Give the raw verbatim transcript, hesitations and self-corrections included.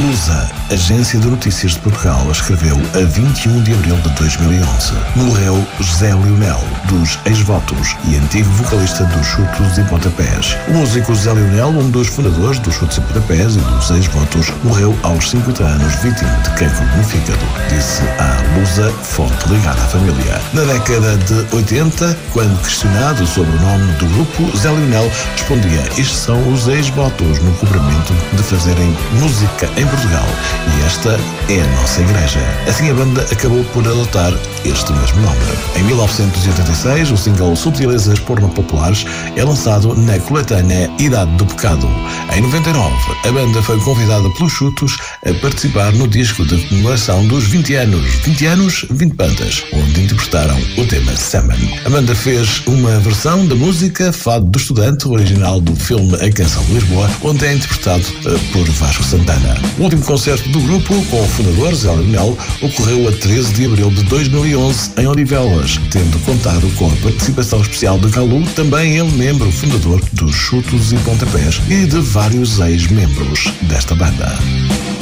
Lusa, agência de notícias de Portugal, escreveu a vinte e um de abril de dois mil e onze. Morreu José Lionel, dos Ex-Votos e antigo vocalista dos Chutos e Pontapés. O músico José Lionel, um dos fundadores dos Chutos e Pontapés e dos Ex-Votos, morreu aos cinquenta anos, vítima de cancro no fígado, disse a Lusa, fonte ligada à família. Na década de oitenta, quando questionado sobre o nome do grupo, José Lionel respondia: estes são os Ex-Votos no cobrimento de fazerem música em Portugal e esta é a nossa igreja. Assim a banda acabou por adotar este mesmo nome. Em mil novecentos e oitenta e seis, o single Subtilezas Porno Populares é lançado na coletânea Idade do Pecado. Em noventa e nove, a banda foi convidada pelos Chutos a participar no disco de comemoração dos vinte anos, vinte anos, vinte bandas, onde interpretaram o tema Salmon. A banda fez uma versão da música Fado do Estudante, original do filme A Canção de Lisboa, onde é interpretado uh, por Vasco Santana. O último concerto do grupo, com o fundador José Lionel, ocorreu a treze de abril de dois mil e onze em Odivelas, tendo contado com a participação especial de Calu, também ele membro fundador dos Chutos e Pontapés e de vários ex-membros desta banda.